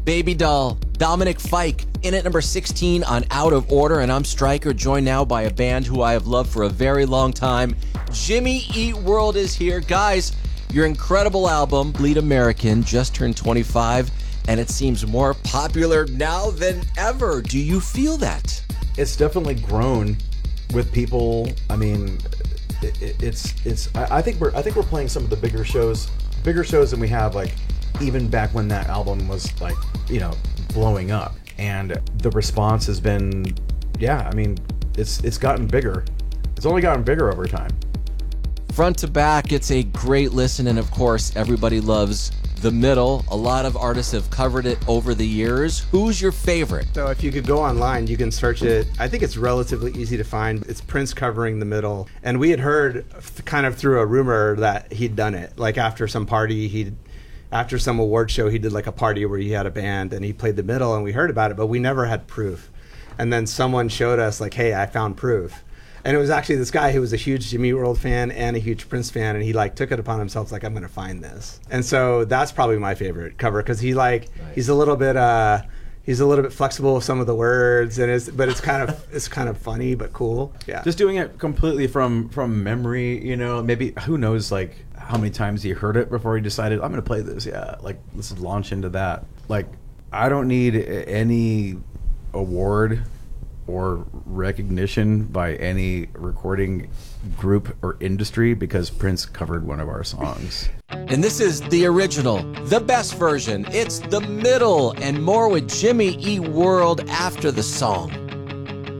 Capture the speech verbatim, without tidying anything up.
Baby Doll, Dominic Fike, in at number sixteen on Out of Order, and I'm Stryker, joined now by a band who I have loved for a very long time. Jimmy Eat World is here. Guys, your incredible album, Bleed American, just turned twenty-five, and it seems more popular now than ever. Do you feel that? It's definitely grown with people. I mean, it, it, it's it's. I, I think we're I think we're playing some of the bigger shows, bigger shows than we have like even back when that album was like, you know, blowing up. And the response has been, yeah, I mean, it's it's gotten bigger. It's only gotten bigger over time. Front to back, it's a great listen, and of course, everybody loves The Middle. A lot of artists have covered it over the years. Who's your favorite? So if you could go online, you can search it. I think it's relatively easy to find. It's Prince covering The Middle. And we had heard kind of through a rumor that he'd done it. Like after some party, he'd after some award show, he did like a party where he had a band and he played The Middle, and we heard about it, but we never had proof. And then someone showed us like, hey, I found proof. And it was actually this guy who was a huge Jimmy Eat World fan and a huge Prince fan, and he like took it upon himself like, I'm going to find this. And so that's probably my favorite cover, because he like nice. he's a little bit uh, he's a little bit flexible with some of the words, and it's but it's kind of it's kind of funny but cool. Yeah, just doing it completely from from memory. You know, maybe who knows like how many times he heard it before he decided I'm going to play this. Yeah, like let's launch into that. Like I don't need any award or recognition by any recording group or industry because Prince covered one of our songs. And this is the original, the best version. It's The Middle, and more with Jimmy Eat World after the song.